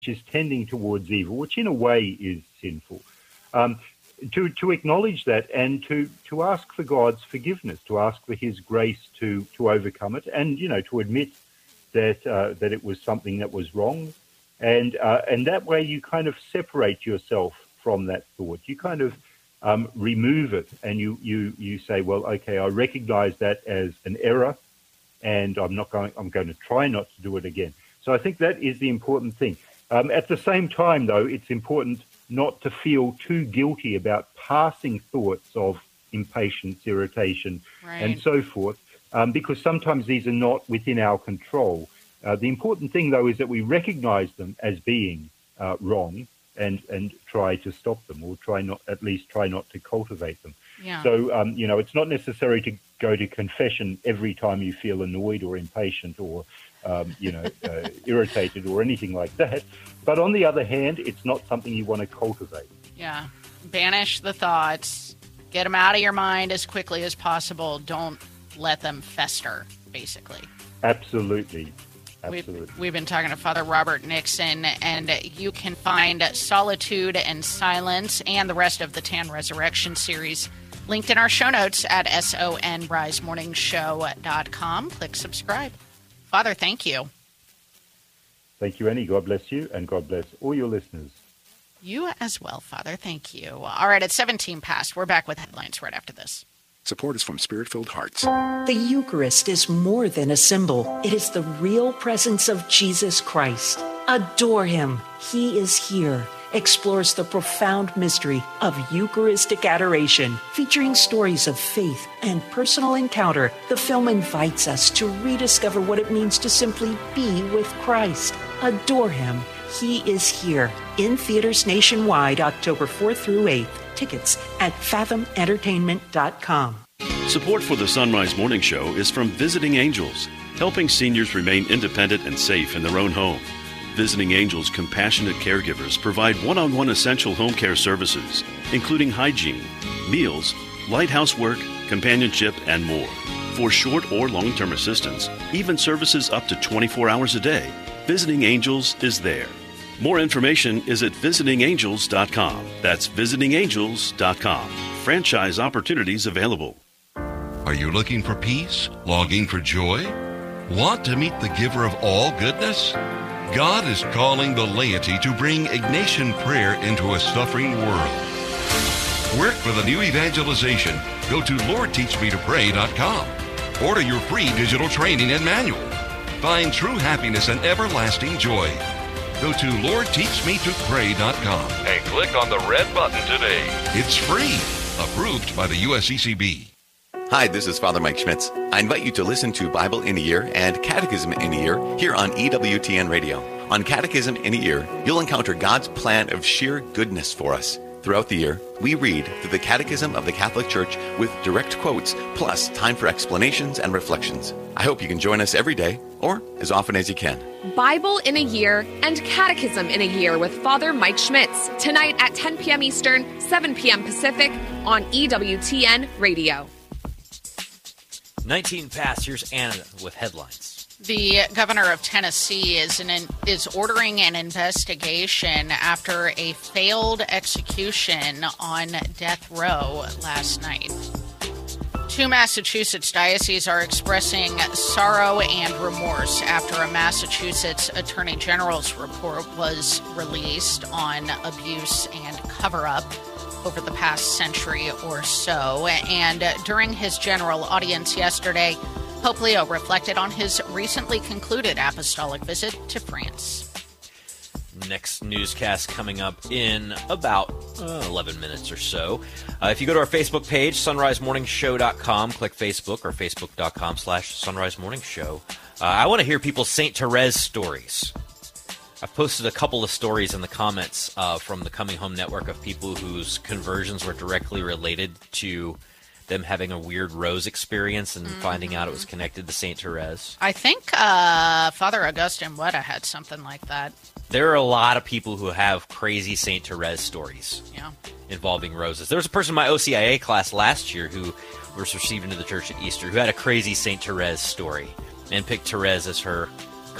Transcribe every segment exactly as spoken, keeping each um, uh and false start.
is tending towards evil, which in a way is sinful, um, to, to acknowledge that and to, to ask for God's forgiveness, to ask for his grace to, to overcome it, and, you know, to admit that uh, that it was something that was wrong. And uh, and that way you kind of separate yourself from that thought. You kind of um, remove it, and you, you, you say, well, okay, I recognize that as an error, and I'm not going. I'm going to try not to do it again. So I think that is the important thing. Um, at the same time, though, it's important not to feel too guilty about passing thoughts of impatience, irritation, right, and so forth, um, because sometimes these are not within our control. Uh, the important thing, though, is that we recognize them as being uh, wrong and and try to stop them, or try not, at least try not to cultivate them. Yeah. So, um, you know, it's not necessary to go to confession every time you feel annoyed or impatient or, um, you know, uh, irritated or anything like that. But on the other hand, it's not something you want to cultivate. Yeah. Banish the thoughts. Get them out of your mind as quickly as possible. Don't let them fester, basically. Absolutely. Absolutely. We've, we've been talking to Father Robert Nixon, and you can find Solitude and Silence and the rest of the Tan Resurrection series linked in our show notes at sonrise morning show dot com. Click subscribe. Father, thank you. Thank you, Annie. God bless you, and God bless all your listeners. You as well, Father. Thank you. All right, at seventeen past, we're back with headlines right after this. Support is from Spirit-Filled Hearts. The Eucharist is more than a symbol. It is the real presence of Jesus Christ. Adore him. He is here. Explores the profound mystery of Eucharistic adoration. Featuring stories of faith and personal encounter, the film invites us to rediscover what it means to simply be with Christ. Adore him. He is here. In theaters nationwide, October fourth through eighth. Tickets at fathom entertainment dot com. Support for the Sunrise Morning Show is from Visiting Angels, helping seniors remain independent and safe in their own home. Visiting Angels compassionate caregivers provide one-on-one essential home care services, including hygiene, meals, lighthouse work, companionship, and more. For short or long-term assistance, even services up to twenty-four hours a day, Visiting Angels is there. More information is at visiting angels dot com. That's visiting angels dot com. Franchise opportunities available. Are you looking for peace? Longing for joy? Want to meet the giver of all goodness? God is calling the laity to bring Ignatian prayer into a suffering world. Work for the new evangelization. Go to lord teach me to pray dot com. Order your free digital training and manual. Find true happiness and everlasting joy. Go to lord teach me to pray dot com and click on the red button today. It's free. Approved by the U S C C B. Hi, this is Father Mike Schmitz. I invite you to listen to Bible in a Year and Catechism in a Year here on E W T N Radio. On Catechism in a Year, you'll encounter God's plan of sheer goodness for us. Throughout the year, we read through the Catechism of the Catholic Church with direct quotes, plus time for explanations and reflections. I hope you can join us every day, or as often as you can. Bible in a Year and Catechism in a Year with Father Mike Schmitz, tonight at ten p.m. Eastern, seven p.m. Pacific on E W T N Radio. nineteen past, here's Anna with headlines. The governor of Tennessee is an, is ordering an investigation after a failed execution on death row last night. Two Massachusetts dioceses are expressing sorrow and remorse after a Massachusetts Attorney General's report was released on abuse and cover-up over the past century or so. And during his general audience yesterday, Pope Leo reflected on his recently concluded apostolic visit to France. Next newscast coming up in about uh, eleven minutes or so. Uh, if you go to our Facebook page, sunrise morning show dot com, click Facebook or facebook dot com slash sunrise morning show. Uh, I want to hear people's Saint Therese stories. I've posted a couple of stories in the comments uh, from the Coming Home Network of people whose conversions were directly related to them having a weird rose experience and mm-hmm. finding out it was connected to Saint Therese. I think uh, Father Augustine Wetta had something like that. There are a lot of people who have crazy Saint Therese stories yeah. involving roses. There was a person in my O C I A class last year who was received into the church at Easter who had a crazy Saint Therese story and picked Therese as her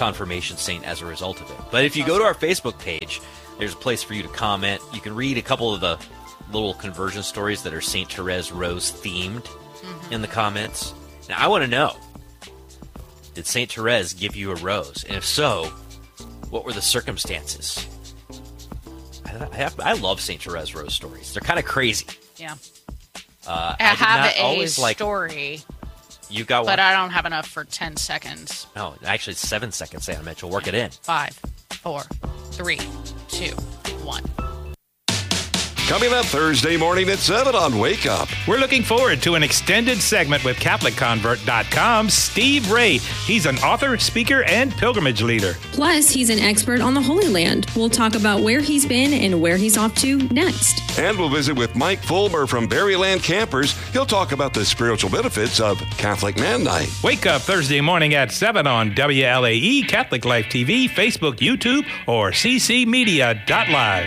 confirmation saint as a result of it. But if you go to our Facebook page, there's a place for you to comment. You can read a couple of the little conversion stories that are Saint Therese Rose themed mm-hmm. in the comments. Now, I want to know, did Saint Therese give you a rose? And if so, what were the circumstances? I, I, have, I love Saint Therese Rose stories. They're kind of crazy. Yeah. Uh, I, I have a always story. Like, you got one? But I don't have enough for ten seconds. No, actually it's seven seconds, Anna Mitchell. Work it in. Five, four, three, two, one. Coming up Thursday morning at seven on Wake Up. We're looking forward to an extended segment with Catholic Convert dot com's Steve Ray. He's an author, speaker, and pilgrimage leader. Plus, he's an expert on the Holy Land. We'll talk about where he's been and where he's off to next. And we'll visit with Mike Fulmer from Berryland Campers. He'll talk about the spiritual benefits of Catholic Man Night. Wake Up Thursday morning at seven on W L A E, Catholic Life T V, Facebook, YouTube, or c c media dot live.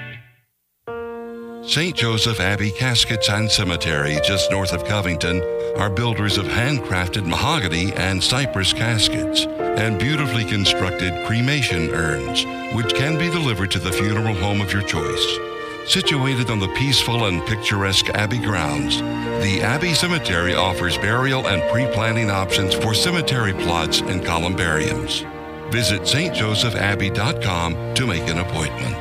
Saint Joseph Abbey Caskets and Cemetery, just north of Covington, are builders of handcrafted mahogany and cypress caskets and beautifully constructed cremation urns, which can be delivered to the funeral home of your choice. Situated on the peaceful and picturesque Abbey grounds, the Abbey Cemetery offers burial and pre-planning options for cemetery plots and columbariums. Visit s t joseph abbey dot com to make an appointment.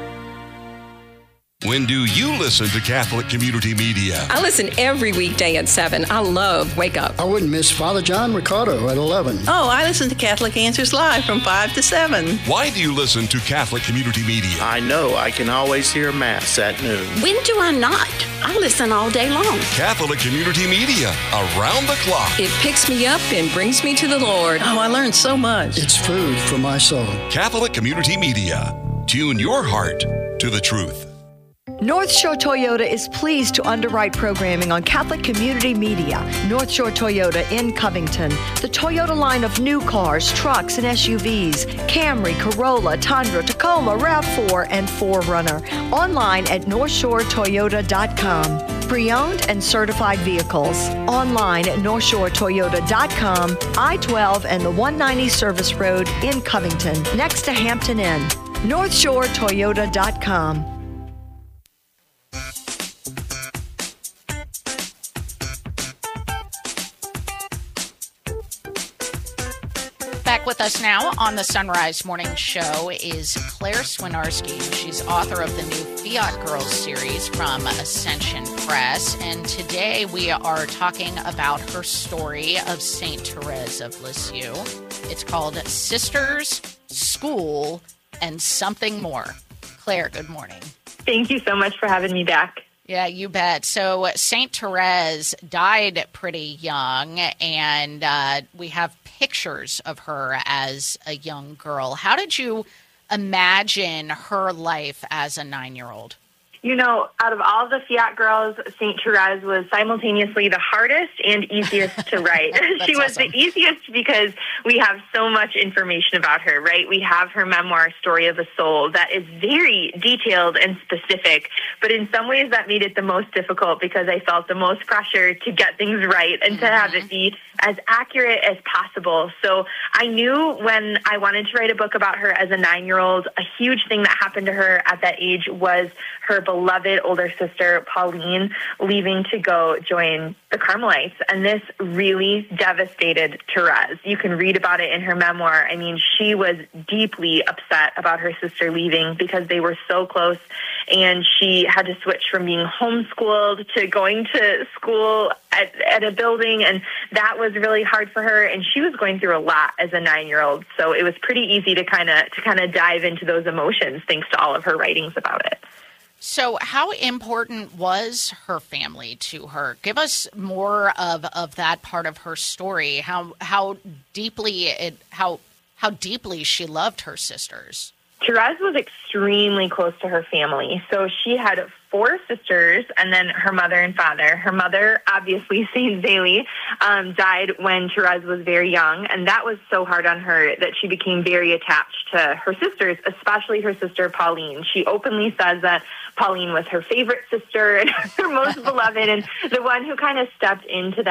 When do you listen to Catholic Community Media? I listen every weekday at seven. I love Wake Up. I wouldn't miss Father John Ricardo at eleven. Oh, I listen to Catholic Answers Live from five to seven. Why do you listen to Catholic Community Media? I know I can always hear Mass at noon. When do I not? I listen all day long. Catholic Community Media, around the clock. It picks me up and brings me to the Lord. Oh, I learned so much. It's food for my soul. Catholic Community Media. Tune your heart to the truth. North Shore Toyota is pleased to underwrite programming on Catholic Community Media. North Shore Toyota in Covington. The Toyota line of new cars, trucks, and S U Vs. Camry, Corolla, Tundra, Tacoma, RAV four, and four runner. Online at north shore toyota dot com. Pre-owned and certified vehicles. Online at north shore toyota dot com. I twelve and the one ninety Service Road in Covington, next to Hampton Inn. north shore toyota dot com. Back with us now on the Sunrise Morning Show is Claire Swinarski. She's author of the new Fiat Girls series from Ascension Press. And today we are talking about her story of Saint Therese of Lisieux. It's called Sisters, School, and Something More. Claire, good morning. Thank you so much for having me back. Yeah, you bet. So Saint Therese died pretty young, and uh, we have pictures of her as a young girl. How did you imagine her life as a nine-year-old? You know, out of all the Fiat girls, Saint Therese was simultaneously the hardest and easiest to write. She was awesome. The easiest because we have so much information about her, right? We have her memoir, Story of a Soul, that is very detailed and specific, but in some ways that made it the most difficult because I felt the most pressure to get things right and mm-hmm. to have it be as accurate as possible. So I knew when I wanted to write a book about her as a nine-year-old, a huge thing that happened to her at that age was her beloved older sister, Pauline, leaving to go join the Carmelites. And this really devastated Therese. You can read about it in her memoir. I mean, she was deeply upset about her sister leaving because they were so close, and she had to switch from being homeschooled to going to school at, at a building, and that was really hard for her. And she was going through a lot as a nine-year-old, so it was pretty easy to kind of to kind of dive into those emotions thanks to all of her writings about it. So how important was her family to her? Give us more of, of that part of her story, how how deeply it how how deeply she loved her sisters. Therese was extremely close to her family. So she had four sisters and then her mother and father. Her mother, obviously Saint Zélie, um, died when Therese was very young, and that was so hard on her that she became very attached to her sisters, especially her sister Pauline. She openly says that Pauline was her favorite sister and her most beloved, and the one who kind of stepped into that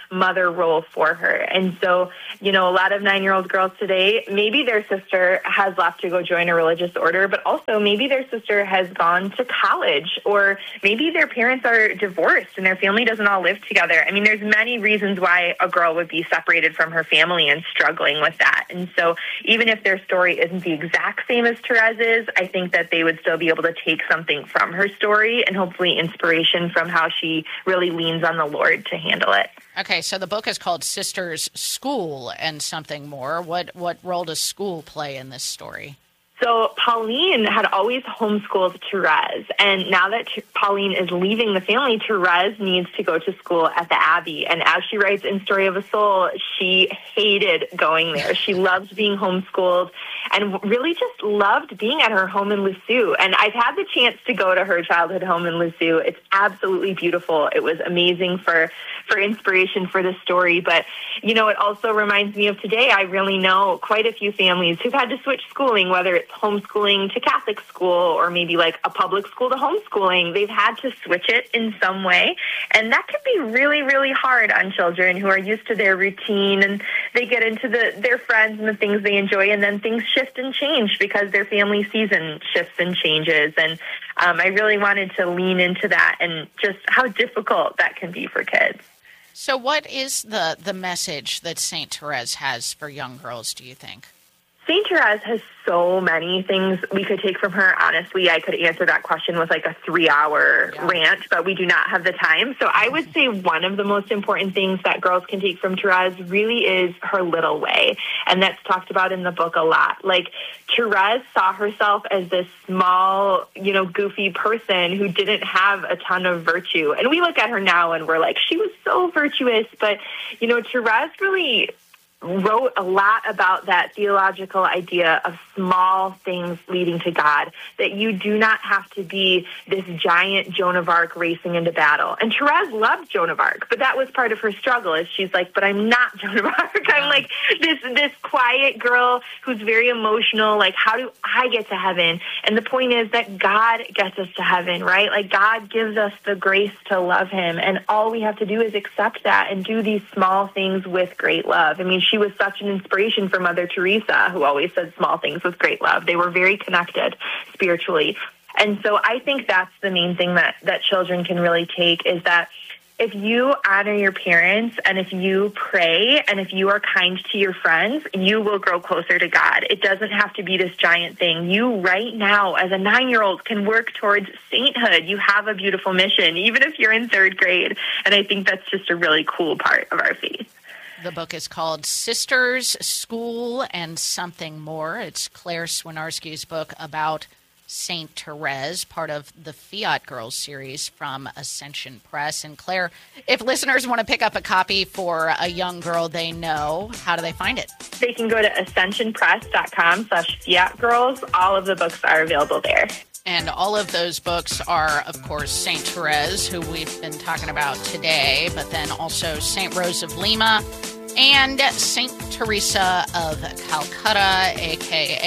mother role for her. And so, you know, a lot of nine-year-old girls today, maybe their sister has left to go join a religious order, but also maybe their sister has gone to college, or maybe their parents are divorced and their family doesn't all live together. I mean, there's many reasons why a girl would be separated from her family and struggling with that. And so even if their story isn't the exact same as Therez's, I think that they would still be able to take something from her story and hopefully inspiration from how she really leans on the Lord to handle it. Okay, so the book is called Sisters, School, and Something More. What what role does school play in this story? So Pauline had always homeschooled Therez, and now that T- Pauline is leaving the family, Therez needs to go to school at the Abbey. And as she writes in Story of a Soul, she hated going there. She loved being homeschooled and really just loved being at her home in Lisieux. And I've had the chance to go to her childhood home in Lisieux. It's absolutely beautiful. It was amazing for, for inspiration for the story. But, you know, it also reminds me of today. I really know quite a few families who've had to switch schooling, whether it's homeschooling to Catholic school or maybe like a public school to homeschooling. They've had to switch it in some way. And that can be really, really hard on children who are used to their routine, and they get into the their friends and the things they enjoy, and then things shift and change because their family season shifts and changes. And um, I really wanted to lean into that and just how difficult that can be for kids. So what is the, the message that Saint Therez has for young girls, do you think? Saint Therez has so many things we could take from her. Honestly, I could answer that question with like a three-hour yeah. rant, but we do not have the time. So I would say one of the most important things that girls can take from Therez really is her little way, and that's talked about in the book a lot. Like, Therez saw herself as this small, you know, goofy person who didn't have a ton of virtue. And we look at her now and we're like, she was so virtuous. But, you know, Therez really wrote a lot about that theological idea of small things leading to God, that you do not have to be this giant Joan of Arc racing into battle. And Therez loved Joan of Arc, but that was part of her struggle, is she's like, but I'm not Joan of Arc. I'm like this this quiet girl who's very emotional. Like, how do I get to heaven? And the point is that God gets us to heaven, right? Like, God gives us the grace to love him, and all we have to do is accept that and do these small things with great love. I mean, she was such an inspiration for Mother Teresa, who always said small things with great love. They were very connected spiritually. And so I think that's the main thing that, that children can really take, is that if you honor your parents and if you pray and if you are kind to your friends, you will grow closer to God. It doesn't have to be this giant thing. You right now, as a nine-year-old, can work towards sainthood. You have a beautiful mission, even if you're in third grade. And I think that's just a really cool part of our faith. The book is called Sisters, School, and Something More. It's Claire Swinarski's book about Saint Therez, part of the Fiat Girls series from Ascension Press. And Claire, if listeners want to pick up a copy for a young girl they know, how do they find it? They can go to ascensionpress.com slash Fiat Girls. All of the books are available there. And all of those books are, of course, Saint Therez, who we've been talking about today, but then also Saint Rose of Lima and Saint Teresa of Calcutta, a k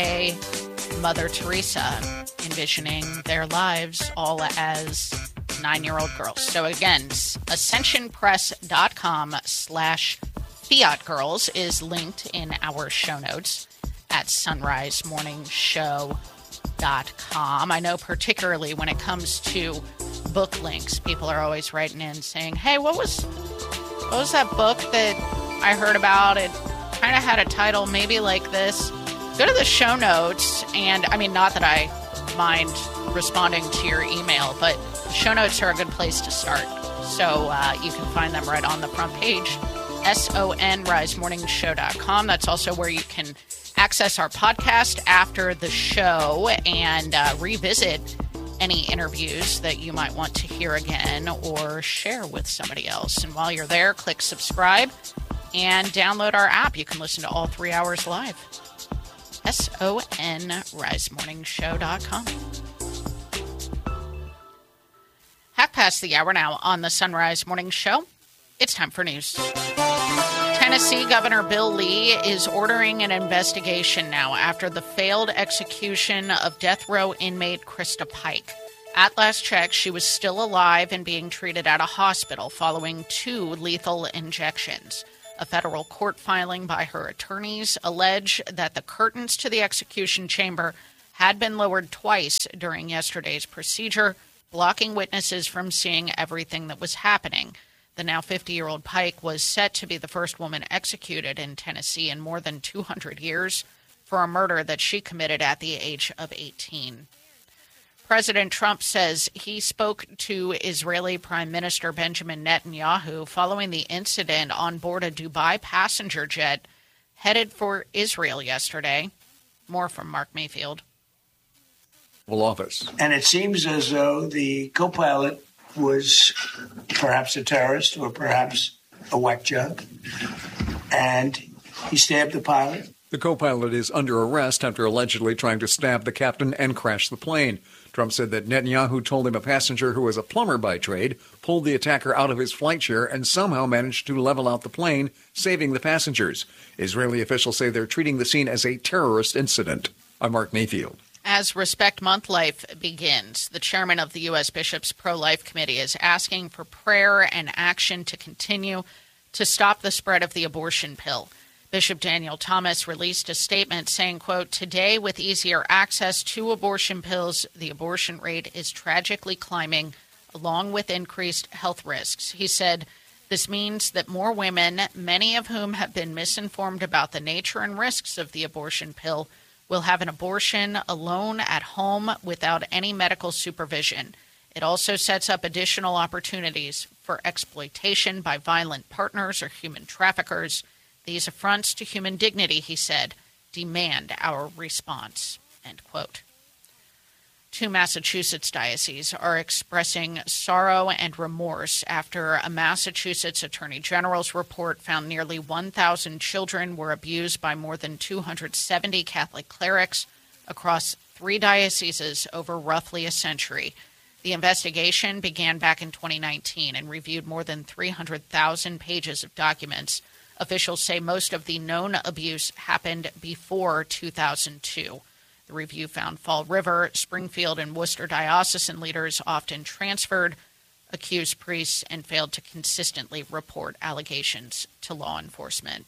a. Mother Teresa, envisioning their lives all as nine-year-old girls. So again, ascensionpress.com slash Fiat Girls is linked in our show notes at sunrise morning show dot com. I know particularly when it comes to book links, people are always writing in saying, hey, what was what was that book that I heard about? It kind of had a title maybe like this. Go to the show notes, and I mean, not that I mind responding to your email, but show notes are a good place to start. So uh, you can find them right on the front page, sunrise morning show dot com. That's also where you can access our podcast after the show and uh, revisit any interviews that you might want to hear again or share with somebody else. And while you're there, click subscribe and download our app. You can listen to all three hours live. S O N rise morning show dot com. Half past the hour now on the Sunrise Morning Show. It's time for news. Tennessee Governor Bill Lee is ordering an investigation now after the failed execution of death row inmate Krista Pike. At last check, she was still alive and being treated at a hospital following two lethal injections. A federal court filing by her attorneys alleged that the curtains to the execution chamber had been lowered twice during yesterday's procedure, blocking witnesses from seeing everything that was happening. The now fifty-year-old Pike was set to be the first woman executed in Tennessee in more than two hundred years for a murder that she committed at the age of eighteen. President Trump says he spoke to Israeli Prime Minister Benjamin Netanyahu following the incident on board a Dubai passenger jet headed for Israel yesterday. More from Mark Mayfield. Office. And it seems as though the co-pilot was perhaps a terrorist or perhaps a whack job, and he stabbed the pilot. The co-pilot is under arrest after allegedly trying to stab the captain and crash the plane. Trump said that Netanyahu told him a passenger who was a plumber by trade pulled the attacker out of his flight chair and somehow managed to level out the plane, saving the passengers. Israeli officials say they're treating the scene as a terrorist incident. I'm Mark Mayfield. As Respect Month Life begins, the chairman of the U S Bishops' Pro-Life Committee is asking for prayer and action to continue to stop the spread of the abortion pill. Bishop Daniel Thomas released a statement saying, quote, "Today, with easier access to abortion pills, the abortion rate is tragically climbing, along with increased health risks." He said, "This means that more women, many of whom have been misinformed about the nature and risks of the abortion pill, will have an abortion alone at home without any medical supervision. It also sets up additional opportunities for exploitation by violent partners or human traffickers. These affronts to human dignity," he said, "demand our response," end quote. Two Massachusetts dioceses are expressing sorrow and remorse after a Massachusetts Attorney General's report found nearly one thousand children were abused by more than two hundred seventy Catholic clerics across three dioceses over roughly a century. The investigation began back in twenty nineteen and reviewed more than three hundred thousand pages of documents. Officials say most of the known abuse happened before two thousand two. The review found Fall River, Springfield, and Worcester diocesan leaders often transferred, accused priests, and failed to consistently report allegations to law enforcement.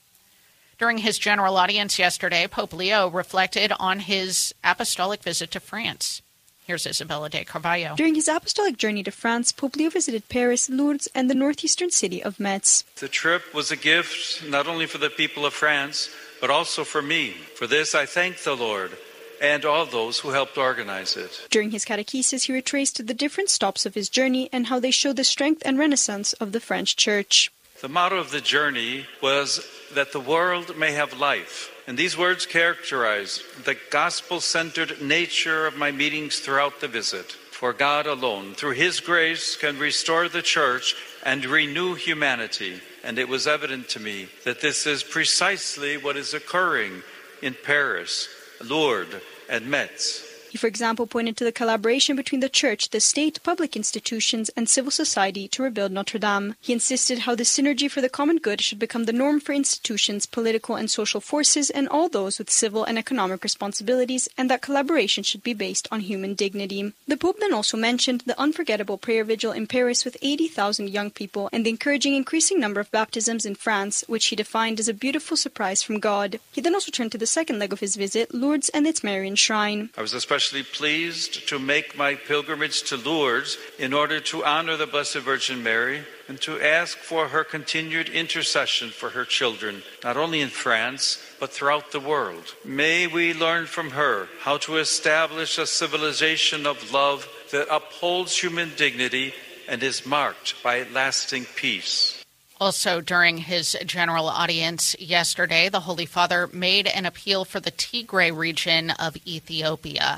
During his general audience yesterday, Pope Leo reflected on his apostolic visit to France. Here's Isabella de Carvalho. During his apostolic journey to France, Pope Leo visited Paris, Lourdes, and the northeastern city of Metz. The trip was a gift not only for the people of France, but also for me. For this, I thank the Lord and all those who helped organize it. During his catechesis, he retraced the different stops of his journey and how they show the strength and renaissance of the French Church. The motto of the journey was that the world may have life. And these words characterize the gospel-centered nature of my meetings throughout the visit. For God alone, through His grace, can restore the Church and renew humanity. And it was evident to me that this is precisely what is occurring in Paris, Lourdes, and Metz. He, for example, pointed to the collaboration between the Church, the state, public institutions, and civil society to rebuild Notre Dame. He insisted how the synergy for the common good should become the norm for institutions, political and social forces, and all those with civil and economic responsibilities, and that collaboration should be based on human dignity. The Pope then also mentioned the unforgettable prayer vigil in Paris with eighty thousand young people and the encouraging increasing number of baptisms in France, which he defined as a beautiful surprise from God. He then also turned to the second leg of his visit, Lourdes and its Marian shrine. I was especially pleased to make my pilgrimage to Lourdes in order to honor the Blessed Virgin Mary and to ask for her continued intercession for her children, not only in France, but throughout the world. May we learn from her how to establish a civilization of love that upholds human dignity and is marked by lasting peace. Also, during his general audience yesterday, the Holy Father made an appeal for the Tigray region of Ethiopia,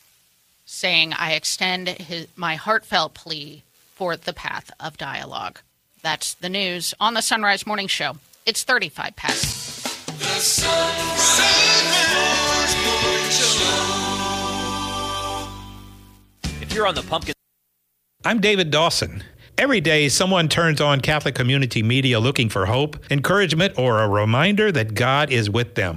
saying, "I extend his, my heartfelt plea for the path of dialogue." That's the news on the Sunrise Morning Show. It's thirty-five past. The Sunrise Morning Show. If you're on the pumpkin... I'm David Dawson. Every day, someone turns on Catholic community media looking for hope, encouragement, or a reminder that God is with them.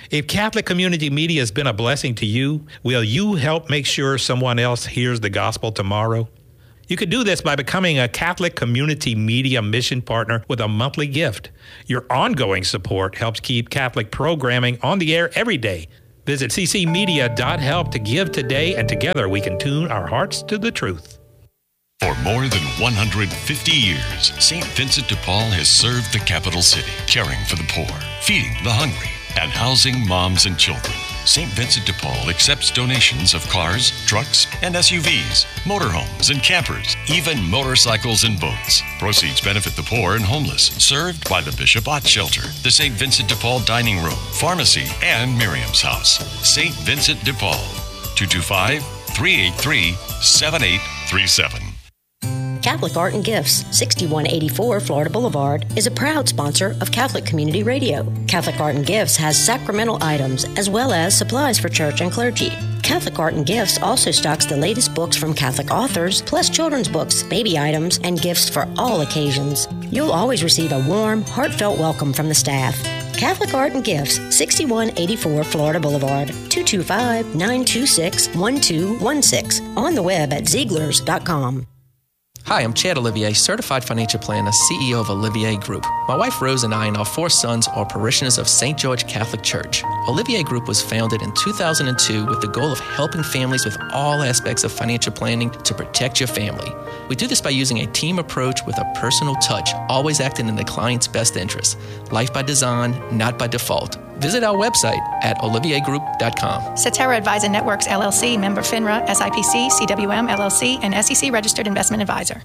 If Catholic Community Media has been a blessing to you, will you help make sure someone else hears the gospel tomorrow? You could do this by becoming a Catholic Community Media mission partner with a monthly gift. Your ongoing support helps keep Catholic programming on the air every day. Visit c c media dot help to give today, and together we can tune our hearts to the truth. For more than one hundred fifty years, Saint Vincent de Paul has served the capital city, caring for the poor, feeding the hungry, and housing moms and children. Saint Vincent de Paul accepts donations of cars, trucks, and S U Vs, motorhomes and campers, even motorcycles and boats. Proceeds benefit the poor and homeless, served by the Bishop Ott Shelter, the Saint Vincent de Paul Dining Room, Pharmacy, and Miriam's House. Saint Vincent de Paul, two two five, three eight three, seven eight three seven. Catholic Art and Gifts, sixty-one eighty-four Florida Boulevard, is a proud sponsor of Catholic Community Radio. Catholic Art and Gifts has sacramental items as well as supplies for church and clergy. Catholic Art and Gifts also stocks the latest books from Catholic authors, plus children's books, baby items, and gifts for all occasions. You'll always receive a warm, heartfelt welcome from the staff. Catholic Art and Gifts, sixty-one eighty-four Florida Boulevard, two two five, nine two six, one two one six. On the web at Zieglers dot com. Hi, I'm Chad Olivier, Certified Financial Planner, C E O of Olivier Group. My wife Rose and I and our four sons are parishioners of Saint George Catholic Church. Olivier Group was founded in two thousand two with the goal of helping families with all aspects of financial planning to protect your family. We do this by using a team approach with a personal touch, always acting in the client's best interest. Life by design, not by default. Visit our website at olivier group dot com. Cetera Advisor Networks, L L C, member FINRA, S I P C, C W M, L L C, and S E C registered investment advisor.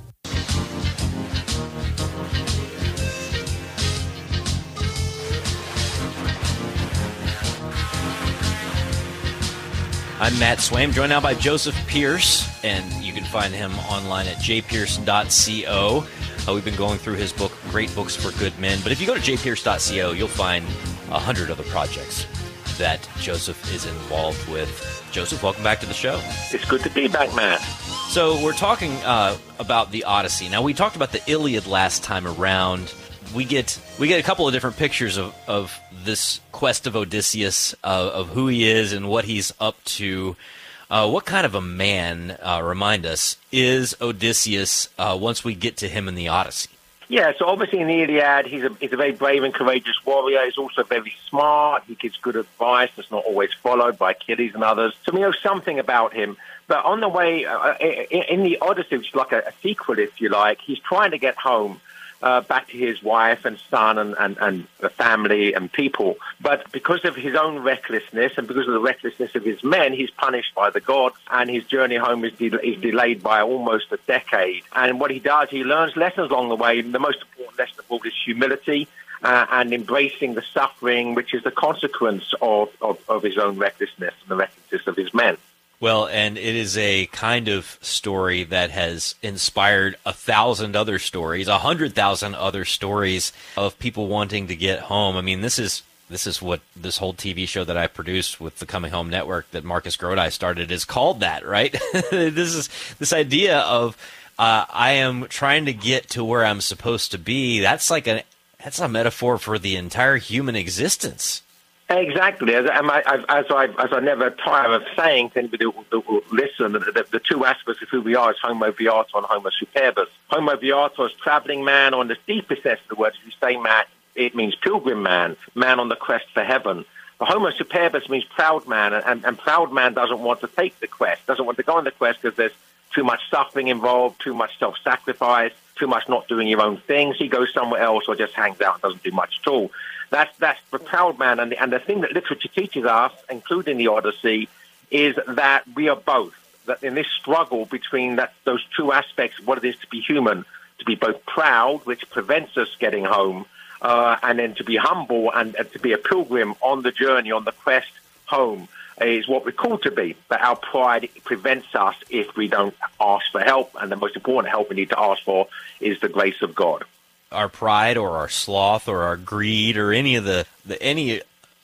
I'm Matt Swaim, joined now by Joseph Pearce, and you can find him online at j pearce dot co. Uh, we've been going through his book, Great Books for Good Men. But if you go to j pearce dot co, you'll find a hundred other projects that Joseph is involved with. Joseph, welcome back to the show. It's good to be back, Matt. So we're talking uh, about the Odyssey. Now, we talked about the Iliad last time around. We get we get a couple of different pictures of, of this quest of Odysseus, uh, of who he is and what he's up to. Uh, what kind of a man, uh, remind us, is Odysseus uh, once we get to him in the Odyssey? Yeah, so obviously in the Iliad, he's a, he's a very brave and courageous warrior. He's also very smart. He gives good advice that's not always followed by Achilles and others. So we know something about him. But on the way, uh, in, in the Odyssey, which is like a, a sequel, if you like, he's trying to get home. Uh, back to his wife and son and, and, and the family and people. But because of his own recklessness and because of the recklessness of his men, he's punished by the gods, and his journey home is, de- is delayed by almost a decade. And what he does, he learns lessons along the way. The most important lesson of all is humility uh, and embracing the suffering, which is the consequence of, of, of his own recklessness and the recklessness of his men. Well, and it is a kind of story that has inspired a thousand other stories, a hundred thousand other stories of people wanting to get home. I mean, this is this is what this whole T V show that I produced with the Coming Home Network that Marcus Grodi started is called that, right? This is this idea of uh, I am trying to get to where I'm supposed to be. That's like a that's a metaphor for the entire human existence. Exactly, as I, as I as I never tire of saying to anybody who will listen, the, the, the two aspects of who we are is Homo Viator and Homo Superbus. Homo Viator is traveling man, on the deepest sense of the word. If you say Matt, it means pilgrim man, man on the quest for heaven. But Homo Superbus means proud man, and, and proud man doesn't want to take the quest, doesn't want to go on the quest because there's too much suffering involved, too much self-sacrifice, too much not doing your own things. He goes somewhere else or just hangs out and doesn't do much at all. That's that's the proud man, and the, and the thing that literature teaches us, including the Odyssey, is that we are both. That in this struggle between that those two aspects of what it is to be human, to be both proud, which prevents us getting home, uh, and then to be humble and, and to be a pilgrim on the journey, on the quest home, is what we're called to be. But our pride prevents us if we don't ask for help, and the most important help we need to ask for is the grace of God. Our pride or our sloth or our greed or any of the, the any uh,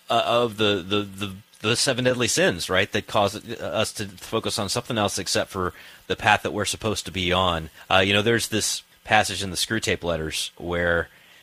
of the, the, the, the seven deadly sins, right, that cause us to focus on something else except for the path that we're supposed to be on. Uh, you know, there's this passage in the Screwtape Letters where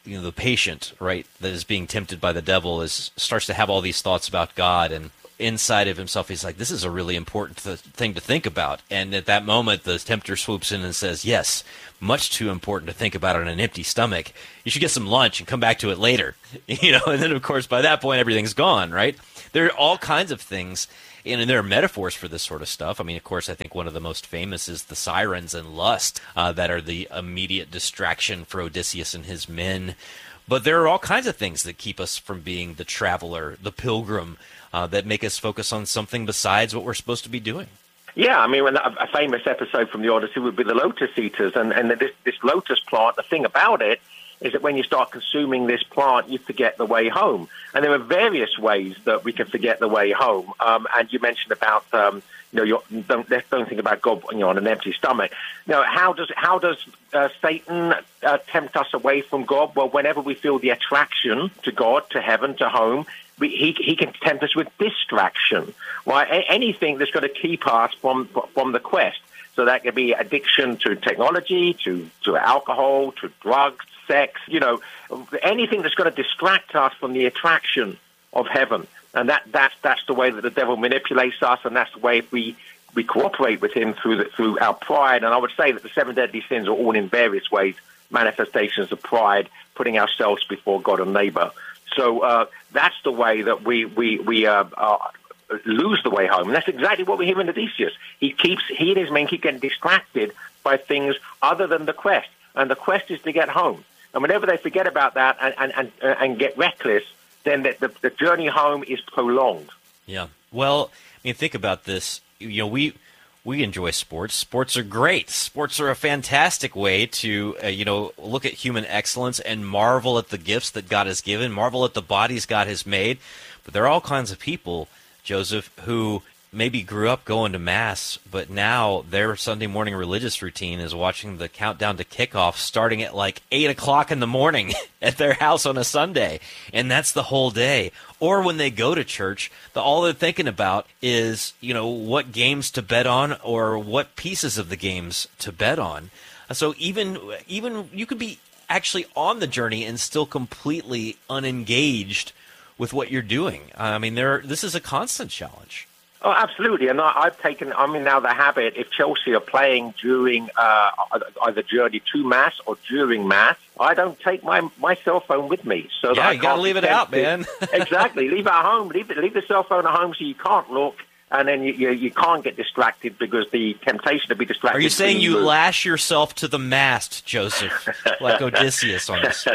you know, the patient, right, that is being tempted by the devil is starts to have all these thoughts about God, and inside of himself, he's like, this is a really important th- thing to think about. And at that moment, the tempter swoops in and says, yes, much too important to think about on an empty stomach. You should get some lunch and come back to it later. You know, and then, of course, by that point, everything's gone, right? There are all kinds of things, and, and there are metaphors for this sort of stuff. I mean, of course, I think one of the most famous is the sirens and lust uh, that are the immediate distraction for Odysseus and his men. But there are all kinds of things that keep us from being the traveler, the pilgrim, uh, that make us focus on something besides what we're supposed to be doing. Yeah, I mean, a famous episode from the Odyssey would be the lotus eaters, and, and this, this lotus plant, the thing about it is that when you start consuming this plant, you forget the way home. And there are various ways that we can forget the way home. Um, and you mentioned about, um, you know, you're, don't, don't think about God, you know, on an empty stomach. You know, how does how does uh, Satan uh, tempt us away from God? Well, whenever we feel the attraction to God, to heaven, to home, we, he he can tempt us with distraction. Right? A- anything that's going to keep us from from the quest. So that could be addiction to technology, to to alcohol, to drugs, sex, you know, anything that's going to distract us from the attraction of heaven. And that, that's, that's the way that the devil manipulates us, and that's the way we, we cooperate with him through the, through our pride. And I would say that the seven deadly sins are all in various ways manifestations of pride, putting ourselves before God and neighbor. So uh, that's the way that we, we, we uh, uh, lose the way home. And that's exactly what we hear in Odysseus. He keeps, he and his men keep getting distracted by things other than the quest. And the quest is to get home. And whenever they forget about that and and, and, uh, and get reckless, then the, the, the journey home is prolonged. Yeah. Well, I mean, think about this. You know, we we enjoy sports. Sports are great. Sports are a fantastic way to, uh, you know, look at human excellence and marvel at the gifts that God has given, marvel at the bodies God has made. But there are all kinds of people, Joseph, who maybe grew up going to Mass, but now their Sunday morning religious routine is watching the countdown to kickoff starting at like eight o'clock in the morning at their house on a Sunday, and that's the whole day. Or when they go to church, the, all they're thinking about is, you know, what games to bet on or what pieces of the games to bet on. So even even you could be actually on the journey and still completely unengaged with what you're doing. I mean, there this is a constant challenge. Oh, absolutely. And I, I've taken, I mean, now the habit, if Chelsea are playing during uh, either journey to Mass or during Mass, I don't take my, my cell phone with me. So yeah, that I you got to leave it out, man. Exactly. Leave it at home. Leave, it, leave the cell phone at home so you can't look. And then you, you you can't get distracted because the temptation to be distracted. Are you saying you moves. lash yourself to the mast, Joseph, like Odysseus on this?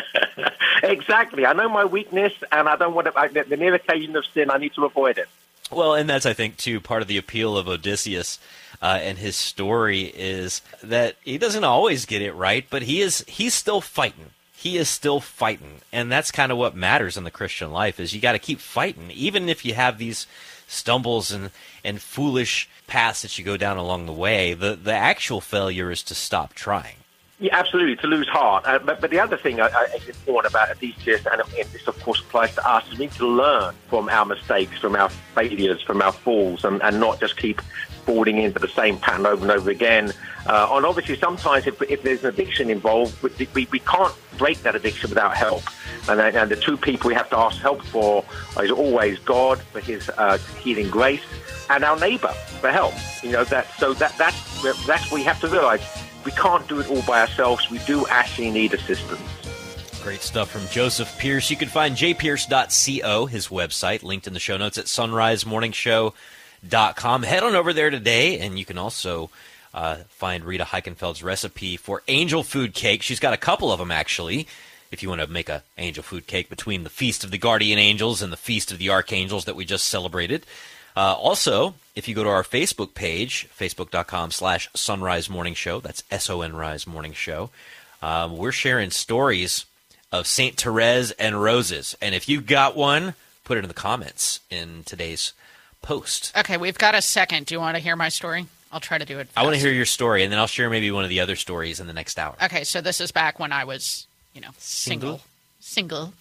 Exactly. I know my weakness, and I don't want to. I, the near occasion of sin, I need to avoid it. Well, and that's, I think, too, part of the appeal of Odysseus uh, and his story is that he doesn't always get it right, but he is he's still fighting. He is still fighting, and that's kind of what matters in the Christian life is you got to keep fighting, even if you have these stumbles and, and foolish paths that you go down along the way. The, the actual failure is to stop trying. Yeah, absolutely, to lose heart. Uh, but, but the other thing I, I, is important about Odysseus, and, and this, of course, applies to us, is we need to learn from our mistakes, from our failures, from our falls, and, and not just keep falling into the same pattern over and over again. Uh, and obviously, sometimes if, if there's an addiction involved, we, we, we can't break that addiction without help. And, and the two people we have to ask help for is always God for his uh, healing grace and our neighbor for help. You know, that, so that, that's, that's what we have to realize. We can't do it all by ourselves. We do actually need assistance. Great stuff from Joseph Pearce. You can find j pierce dot co, his website, linked in the show notes at sunrise morning show dot com. Head on over there today, and you can also uh, find Rita Heichenfeld's recipe for angel food cake. She's got a couple of them, actually, if you want to make an angel food cake between the Feast of the Guardian Angels and the Feast of the Archangels that we just celebrated. Uh, also, if you go to our Facebook page, facebook.com slash Sunrise Morning Show, that's S O N Rise Morning Show, um, we're sharing stories of Saint Therese and roses. And if you got one, put it in the comments in today's post. Okay, we've got a second. Do you want to hear my story? I'll try to do it fast. I want to hear your story, and then I'll share maybe one of the other stories in the next hour. Okay, so this is back when I was, you know, single. Single. single.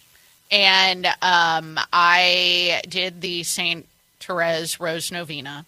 And um, I did the Saint Therese Rose Novena,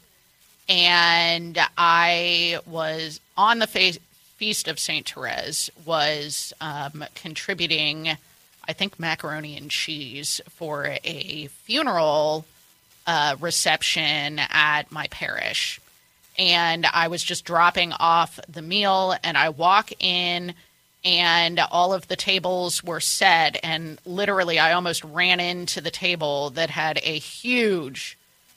and I was on the fe- Feast of Saint Therese, was um, contributing I think, macaroni and cheese for a funeral uh, reception at my parish. And I was just dropping off the meal, and I walk in, and all of the tables were set, and literally I almost ran into the table that had a huge,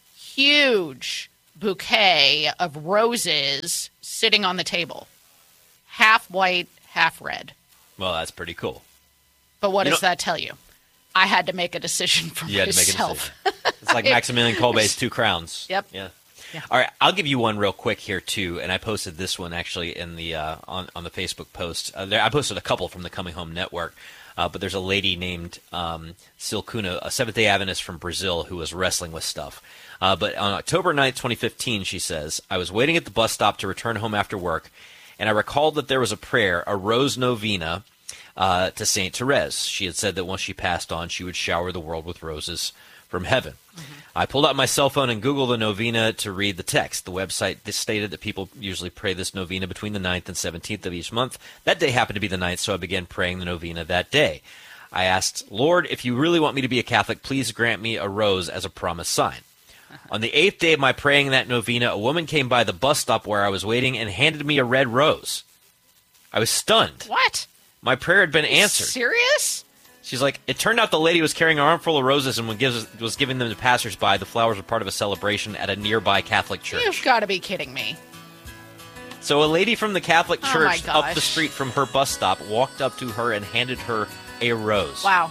huge bouquet of roses sitting on the table. Half white, half red. Well, that's pretty cool. But what You does know- that tell you? I had to make a decision for You had to make a myself. decision. It's like Maximilian Kolbe's Two Crowns. Yep. Yeah. Yeah. All right, I'll give you one real quick here too, and I posted this one actually in the uh, on on the Facebook post. Uh, there, I posted a couple from the Coming Home Network, uh, but there's a lady named um, Silcuna, a Seventh-day Adventist from Brazil, who was wrestling with stuff. Uh, but on October ninth, twenty fifteen, she says, I was waiting at the bus stop to return home after work, and I recalled that there was a prayer, a rose novena, uh, to Saint Therese. She had said that once she passed on, she would shower the world with roses from heaven. Mm-hmm. I pulled out my cell phone and Googled the novena to read the text. The website stated that people usually pray this novena between the ninth and seventeenth of each month. That day happened to be the ninth, so I began praying the novena that day. I asked, Lord, if you really want me to be a Catholic, please grant me a rose as a promise sign. On the eighth day of my praying that novena, a woman came by the bus stop where I was waiting and handed me a red rose. I was stunned. What? My prayer had been answered. Serious? She's like, it turned out the lady was carrying an armful of roses and gives, was giving them to passersby. The flowers were part of a celebration at a nearby Catholic church. You've got to be kidding me. So a lady from the Catholic Oh, church my up gosh. the street from her bus stop walked up to her and handed her a rose. Wow.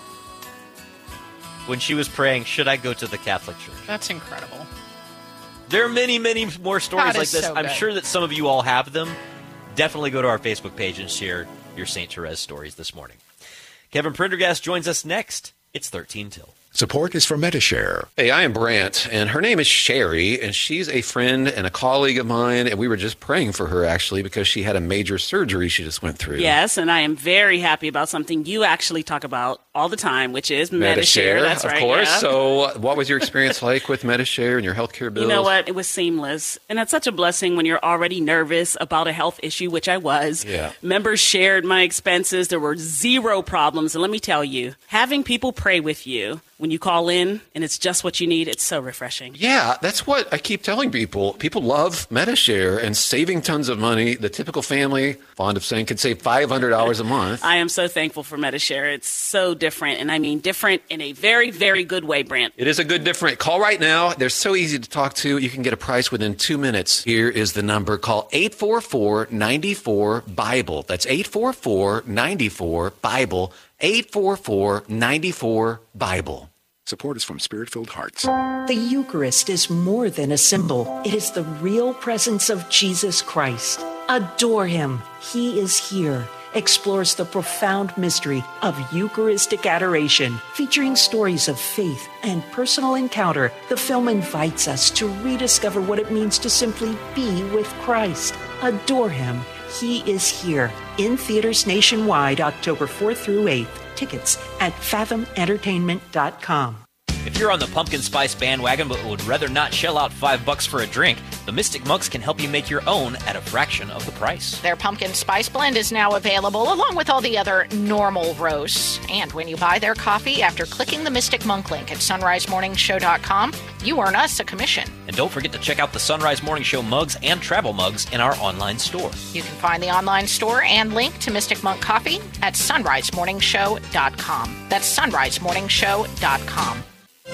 When she was praying, should I go to the Catholic church? That's incredible. There are many, many more stories That like is this. so I'm good. sure that some of you all have them. Definitely go to our Facebook page and share your Saint Therese stories this morning. Kevin Prendergast joins us next. It's thirteen till. Support is from Metashare. Hey, I am Brant, and her name is Sherry, and she's a friend and a colleague of mine, and we were just praying for her, actually, because she had a major surgery she just went through. Yes, and I am very happy about something you actually talk about all the time, which is Metashare. That's of right. course. Yeah. So what was your experience like with Metashare and your healthcare bills? You know what? It was seamless. And that's such a blessing when you're already nervous about a health issue, which I was. Yeah. Members shared my expenses. There were zero problems. And let me tell you, having people pray with you when you call in and it's just what you need, it's so refreshing. Yeah, that's what I keep telling people. People love Metashare and saving tons of money. The typical family, fond of saying, can save five hundred dollars a month. I am so thankful for Metashare. It's so different. And I mean different in a very, very good way, Brant. It is a good different. Call right now. They're so easy to talk to. You can get a price within two minutes. Here is the number. Call eight four four, nine four, BIBLE. That's eight four four, nine four, BIBLE. eight four four, nine four, BIBLE. Support is from Spirit-Filled Hearts. The Eucharist is more than a symbol. It is the real presence of Jesus Christ. Adore him. He is here. Explores the profound mystery of Eucharistic adoration. Featuring stories of faith and personal encounter, the film invites us to rediscover what it means to simply be with Christ. Adore him. He is here. In theaters nationwide, October fourth through eighth. Tickets at fathom entertainment dot com. If you're on the pumpkin spice bandwagon but would rather not shell out five bucks for a drink, the Mystic Mugs can help you make your own at a fraction of the price. Their pumpkin spice blend is now available along with all the other normal roasts. And when you buy their coffee after clicking the Mystic Monk link at sunrise morning show dot com, you earn us a commission. And don't forget to check out the Sunrise Morning Show mugs and travel mugs in our online store. You can find the online store and link to Mystic Monk Coffee at sunrise morning show dot com. That's sunrise morning show dot com.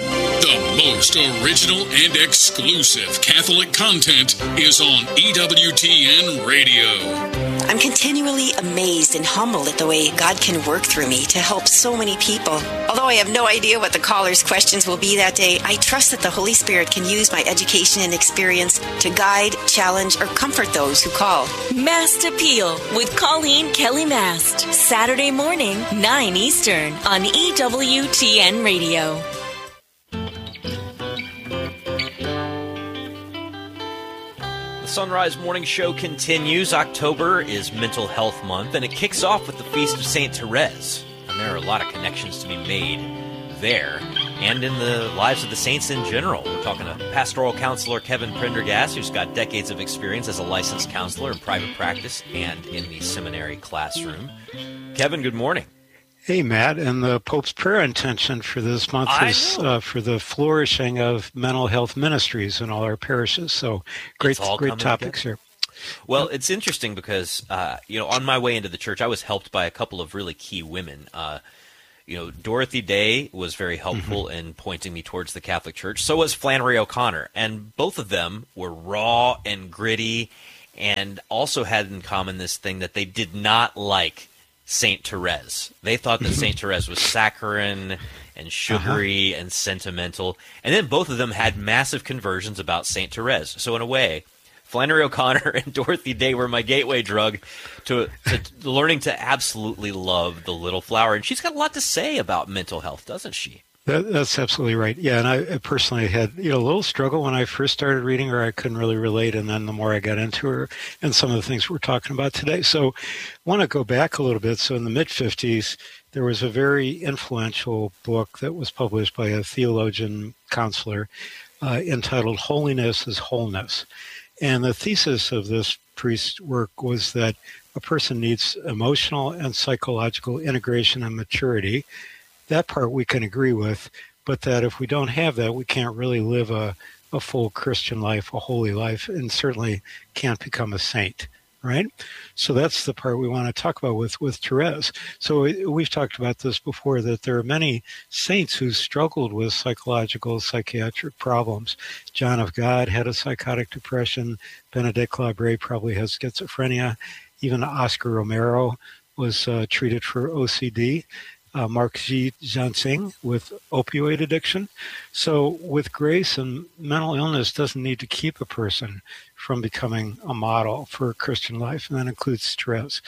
The most original and exclusive Catholic content is on E W T N Radio. I'm continually amazed and humbled at the way God can work through me to help so many people. Although I have no idea what the callers' questions will be that day, I trust that the Holy Spirit can use my education and experience to guide, challenge, or comfort those who call. Mast Appeal with Colleen Kelly Mast. Saturday morning, nine Eastern on E W T N Radio. The Sunrise Morning Show continues. October is Mental Health Month, and it kicks off with the Feast of Saint Therese. And there are a lot of connections to be made there and in the lives of the saints in general. We're talking to pastoral counselor Kevin Prendergast, who's got decades of experience as a licensed counselor in private practice and in the seminary classroom. Kevin, good morning. Hey, Matt, and the Pope's prayer intention for this month I is uh, for the flourishing of mental health ministries in all our parishes. So great, great topics together. here. Well, it's interesting because, uh, you know, on my way into the church, I was helped by a couple of really key women. Uh, you know, Dorothy Day was very helpful mm-hmm. in pointing me towards the Catholic Church. So was Flannery O'Connor. And both of them were raw and gritty and also had in common this thing that they did not like Saint Therese. They thought that Saint Therese was saccharine and sugary uh-huh. and sentimental. And then both of them had massive conversions about Saint Therese. So in a way, Flannery O'Connor and Dorothy Day were my gateway drug to, to learning to absolutely love the little flower. And she's got a lot to say about mental health, doesn't she? That, that's absolutely right. Yeah, and I personally had you know a little struggle when I first started reading her. I couldn't really relate, and then the more I got into her and some of the things we're talking about today. So I want to go back a little bit. So in the mid-fifties, there was a very influential book that was published by a theologian counselor uh, entitled Holiness is Wholeness. And the thesis of this priest's work was that a person needs emotional and psychological integration and maturity. That part we can agree with, but that if we don't have that, we can't really live a, a full Christian life, a holy life, and certainly can't become a saint, right? So that's the part we want to talk about with, with Therese. So we've talked about this before, that there are many saints who struggled with psychological, psychiatric problems. John of God had a psychotic depression. Benedict Labre probably has schizophrenia. Even Oscar Romero was uh, treated for O C D. Uh, Mark G. Jansing with opioid addiction. So with grace, and mental illness doesn't need to keep a person from becoming a model for a Christian life, and that includes Therese.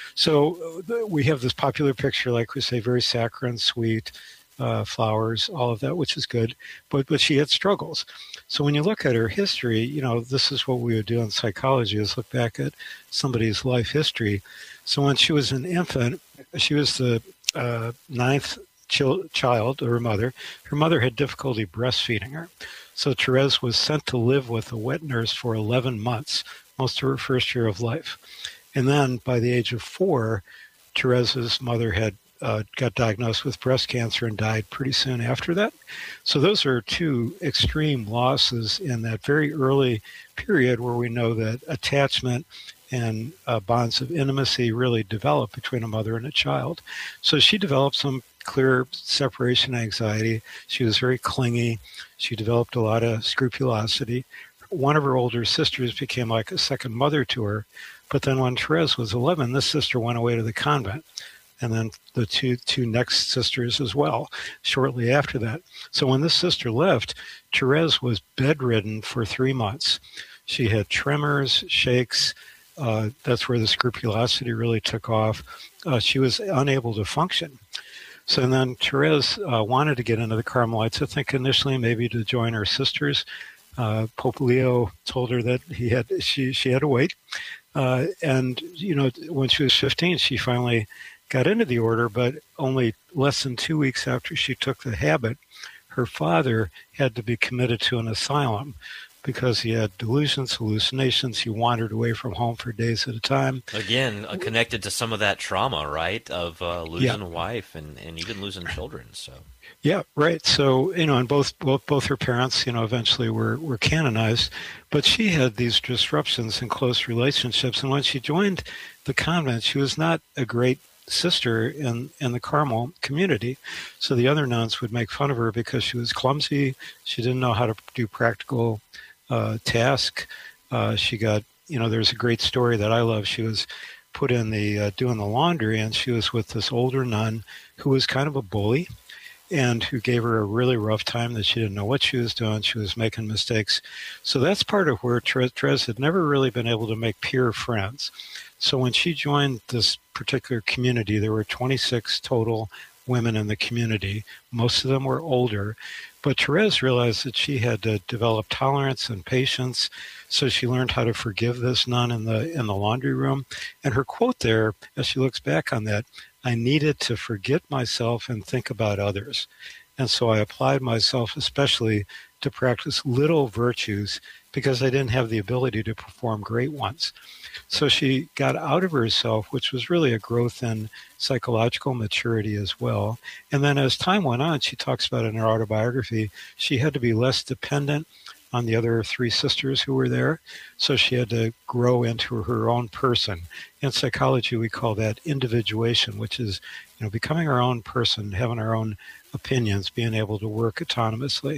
So uh, we have this popular picture, like we say, very saccharine, sweet, uh, flowers, all of that, which is good, but but she had struggles. So when you look at her history, you know, this is what we would do in psychology, is look back at somebody's life history. So when she was an infant, she was the Uh, ninth ch- child of her mother. Her mother had difficulty breastfeeding her. So Therese was sent to live with a wet nurse for eleven months, most of her first year of life. And then by the age of four, Therese's mother had uh, got diagnosed with breast cancer and died pretty soon after that. So those are two extreme losses in that very early period where we know that attachment and uh, bonds of intimacy really develop between a mother and a child. So she developed some clear separation anxiety. She was very clingy. She developed a lot of scrupulosity. One of her older sisters became like a second mother to her. But then when Therese was eleven, this sister went away to the convent. And then the two two next sisters as well, shortly after that. So when this sister left, Therese was bedridden for three months. She had tremors, shakes. Uh, that's where the scrupulosity really took off. Uh, she was unable to function. So then Therese uh, wanted to get into the Carmelites, I think initially maybe to join her sisters. Uh, Pope Leo told her that he had she she had to wait. Uh, and, you know, when she was fifteen, she finally got into the order, but only less than two weeks after she took the habit, her father had to be committed to an asylum because he had delusions, hallucinations. He wandered away from home for days at a time. Again, uh, connected to some of that trauma, right, of uh, losing yeah. a wife and, and even losing children. So, yeah, right. So, you know, and both both, both her parents, you know, eventually were, were canonized. But she had these disruptions in close relationships. And when she joined the convent, she was not a great sister in, in the Carmel community. So the other nuns would make fun of her because she was clumsy. She didn't know how to do practical Uh, task. Uh, she got, you know, there's a great story that I love. She was put in the, uh, doing the laundry, and she was with this older nun who was kind of a bully and who gave her a really rough time, that she didn't know what she was doing. She was making mistakes. So that's part of where Therese had never really been able to make peer friends. So when she joined this particular community, there were twenty-six total women in the community. Most of them were older. But Therese realized that she had to develop tolerance and patience, so she learned how to forgive this nun in the in the laundry room. And her quote there, as she looks back on that, I needed to forget myself and think about others. And so I applied myself especially to practice little virtues because I didn't have the ability to perform great ones. So she got out of herself, which was really a growth in psychological maturity as well. And then as time went on, she talks about in her autobiography, she had to be less dependent on the other three sisters who were there. So she had to grow into her own person. In psychology, we call that individuation, which is, you know, becoming our own person, having our own opinions, being able to work autonomously.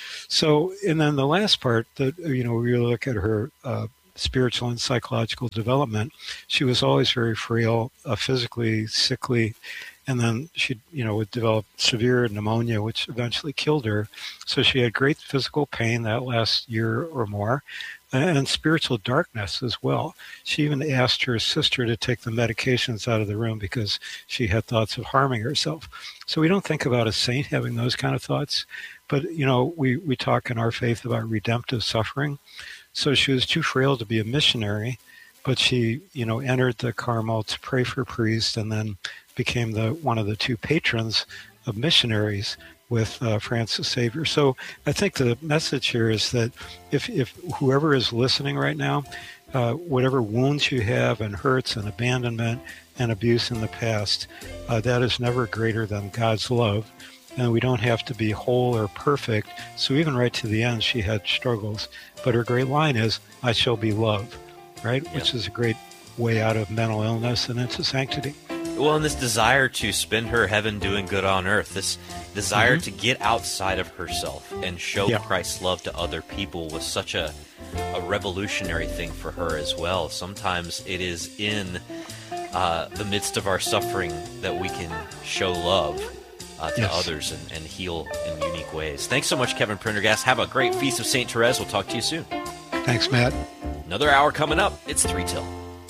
So, and then the last part that, you know, we look at her uh, spiritual and psychological development. She was always very frail, uh, physically sickly, and then she, you know, would develop severe pneumonia, which eventually killed her. So she had great physical pain that last year or more, and spiritual darkness as well. She even asked her sister to take the medications out of the room because she had thoughts of harming herself. So we don't think about a saint having those kind of thoughts, but, you know, we, we talk in our faith about redemptive suffering. So she was too frail to be a missionary, but she, you know, entered the Carmel to pray for priests and then became the one of the two patrons of missionaries with uh, Francis Xavier. So I think the message here is that if, if whoever is listening right now, uh, whatever wounds you have and hurts and abandonment and abuse in the past, uh, that is never greater than God's love. And we don't have to be whole or perfect. So even right to the end, she had struggles. But her great line is, I shall be loved, right? Yep. Which is a great way out of mental illness and into sanctity. Well, and this desire to spend her heaven doing good on earth, this desire mm-hmm. to get outside of herself and show yeah. Christ's love to other people was such a, a revolutionary thing for her as well. Sometimes it is in uh, the midst of our suffering that we can show love uh, to yes. others and, and heal in unique ways. Thanks so much, Kevin Prendergast. Have a great Feast of Saint Therese. We'll talk to you soon. Thanks, Matt. Another hour coming up. It's three till.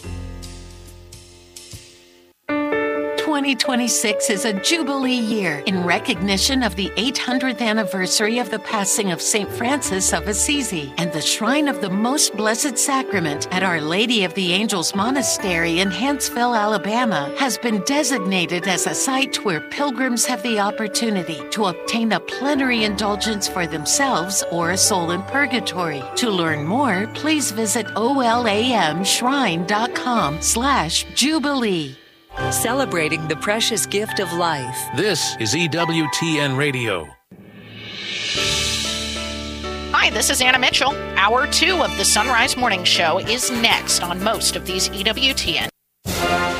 twenty twenty-six is a Jubilee year in recognition of the eight hundredth anniversary of the passing of Saint Francis of Assisi, and the Shrine of the Most Blessed Sacrament at Our Lady of the Angels Monastery in Huntsville, Alabama, has been designated as a site where pilgrims have the opportunity to obtain a plenary indulgence for themselves or a soul in purgatory. To learn more, please visit olamshrine.com slash Jubilee. Celebrating the precious gift of life. This is E W T N Radio. Hi, this is Anna Mitchell. Hour two of the Sunrise Morning Show is next on most of these E W T N